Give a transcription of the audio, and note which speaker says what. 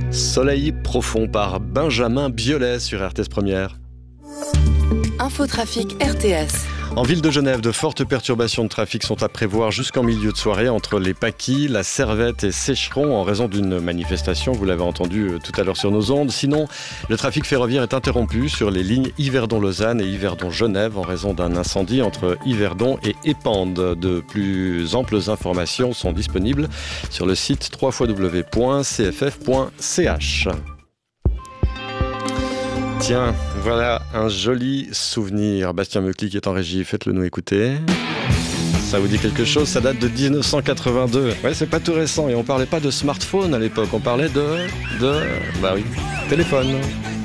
Speaker 1: Soleil profond par Benjamin Biolay sur RTS Première.
Speaker 2: Infotrafic RTS.
Speaker 1: En ville de Genève, de fortes perturbations de trafic sont à prévoir jusqu'en milieu de soirée entre les Paquis, la Servette et Sécheron en raison d'une manifestation, vous l'avez entendu tout à l'heure sur nos ondes. Sinon, le trafic ferroviaire est interrompu sur les lignes Yverdon-Lausanne et Yverdon-Genève en raison d'un incendie entre Yverdon et Épande. De plus amples informations sont disponibles sur le site www.cff.ch. Tiens, voilà un joli souvenir. Bastien Meucli qui est en régie, faites-le nous écouter. Ça vous dit quelque chose? Ça date de 1982. Ouais, c'est pas tout récent. Et on parlait pas de smartphone à l'époque, on parlait de téléphone.